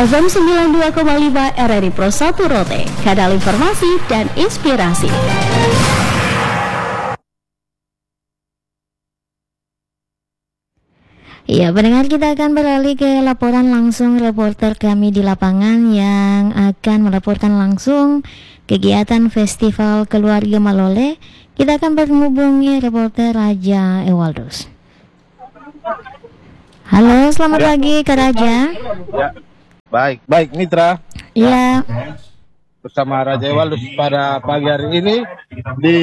FM 92,5 RRI Pro 1 Rote, kanal informasi dan inspirasi. Ya, pendengar, kita akan beralih ke laporan langsung reporter kami di lapangan yang akan melaporkan langsung kegiatan Festival Keluarga Malole. Kita akan menghubungi reporter Raja Ewaldus. Halo, selamat pagi Kak Raja. Ya, baik Mitra. Iya. Bersama Raja Ewaldus pada pagi hari ini di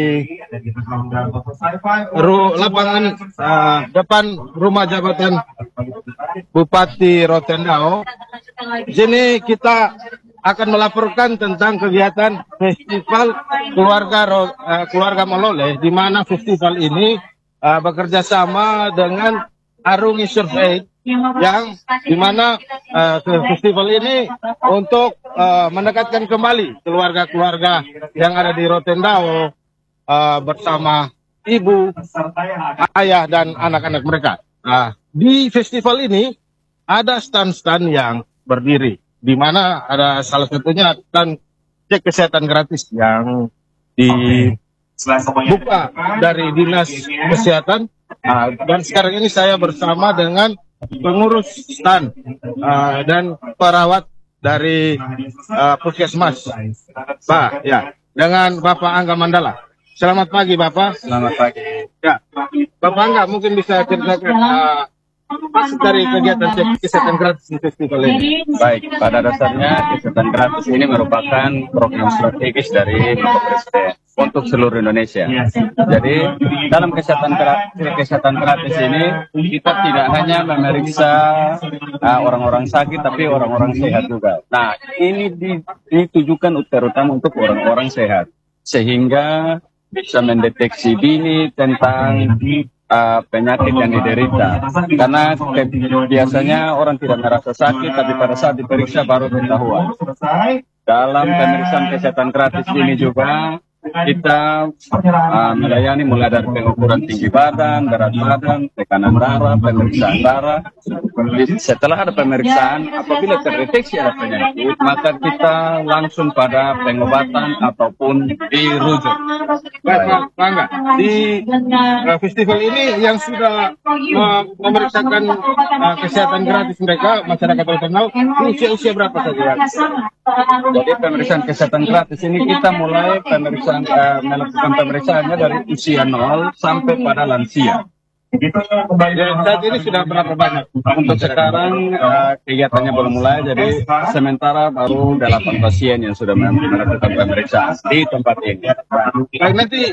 lapangan depan rumah jabatan Bupati Rotendao. Sini kita akan melaporkan tentang kegiatan Festival Keluarga Malole, di mana festival ini bekerja sama dengan Arungi Survey, yang dimana festival ini untuk mendekatkan kembali keluarga-keluarga yang ada di Rotendao bersama ibu, ayah, dan anak-anak mereka. Di festival ini ada stand-stand yang berdiri, di mana ada salah satunya stand cek kesehatan gratis yang dibuka dari Dinas Kesehatan. Dan sekarang ini saya bersama dengan pengurus stand dan perawat dari Puskesmas, Pak, ya, dengan Bapak Angga Mandala. Selamat pagi, Bapak. Selamat pagi. Ya, Bapak Angga mungkin bisa ceritakan maksud dari kegiatan kesehatan gratis di festival ini. Baik, pada dasarnya kesehatan gratis ini merupakan program strategis dari Bapak Presiden untuk seluruh Indonesia. Jadi dalam kesehatan gratis ini kita tidak hanya memeriksa orang-orang sakit, tapi orang-orang sehat juga. Nah, ini ditujukan terutama untuk orang-orang sehat, sehingga bisa mendeteksi dini tentang penyakit yang diderita. Karena biasanya orang tidak merasa sakit, tapi pada saat diperiksa baru ketahuan. Dalam pemeriksaan kesehatan gratis ini juga kita melayani mulai dari pengukuran tinggi badan, berat badan, tekanan darah, pemeriksaan darah. Setelah ada pemeriksaan, apabila terdeteksi ada penyakit, maka kita langsung pada pengobatan ataupun dirujuk. Baik, Pak Angga, di festival ini yang sudah memeriksakan kesehatan gratis mereka, masyarakat Rotendao, usia berapa saja? Jadi pemeriksaan kesehatan gratis ini kita mulai melakukan pemeriksaannya dari usia 0 sampai pada lansia. Saat ini sudah berapa banyak? Untuk sekarang kegiatannya belum mulai, jadi sementara baru 8 pasien yang sudah melakukan pemeriksaan di tempat ini. Baik, nanti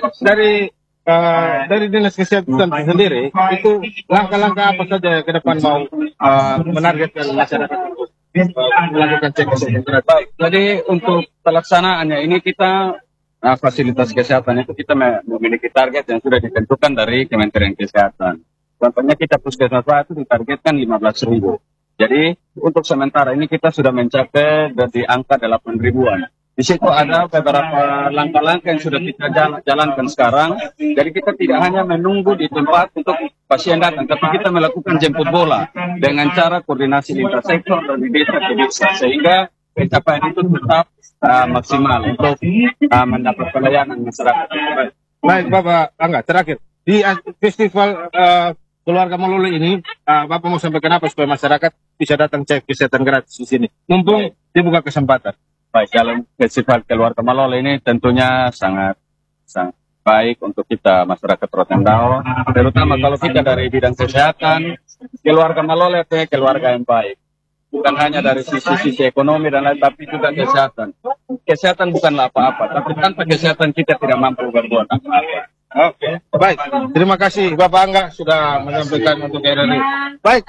dari Dinas Kesehatan sendiri, itu langkah-langkah apa saja ke depan mau menargetkan masyarakat melakukan cek kesehatan? Baik, jadi untuk pelaksanaannya ini kita fasilitas kesehatan itu kita memiliki target yang sudah ditentukan dari Kementerian Kesehatan. Contohnya kita Puskesmas itu ditargetkan 15.000. Jadi untuk sementara ini kita sudah mencapai dari angka 8.000-an. Di situ ada beberapa langkah-langkah yang sudah kita jalankan sekarang. Jadi kita tidak hanya menunggu di tempat untuk pasien datang, tapi kita melakukan jemput bola dengan cara koordinasi lintas sektor dari desa ke desa, sehingga pencapaian itu tetap maksimal untuk mendapat pelayanan masyarakat. Baik, Bapak Angga, terakhir di festival Keluarga Malole ini, Bapak mau sampaikan apa supaya masyarakat bisa datang cek kesehatan gratis di sini? Mumpung dibuka kesempatan. Baik, dalam festival Keluarga Malole ini tentunya sangat baik untuk kita masyarakat Rotendao, terutama kalau kita dari bidang kesehatan. Keluarga Malole itu keluarga yang baik. Bukan hanya dari sisi ekonomi dan lain, tapi juga kesehatan. Kesehatan bukanlah apa-apa, tapi tanpa kesehatan kita tidak mampu berbuat apa-apa. Oke, baik. Terima kasih Bapak Angga sudah menyampaikan untuk RRI. Baik,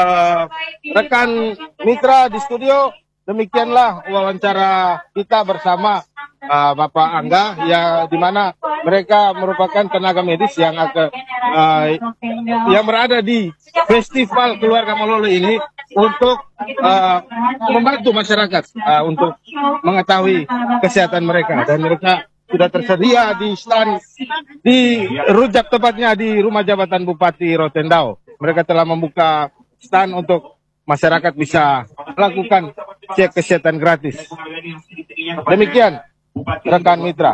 rekan mitra di studio, demikianlah wawancara kita bersama Bapak Angga, ya, di mana mereka merupakan tenaga medis yang berada di Festival Keluarga Malole ini untuk membantu masyarakat untuk mengetahui kesehatan mereka, dan mereka sudah tersedia di stand di rujak, tepatnya di rumah jabatan Bupati Rotendao. Mereka telah membuka stand untuk masyarakat bisa melakukan cek kesehatan gratis. Demikian rekan mitra.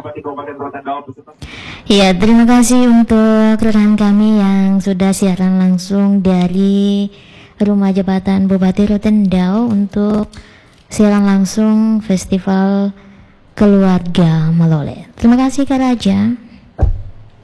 Ya, terima kasih untuk rekan kami yang sudah siaran langsung dari Rumah Jabatan Bupati Rotendao untuk siaran langsung Festival Keluarga Malole. Terima kasih Kak Raja.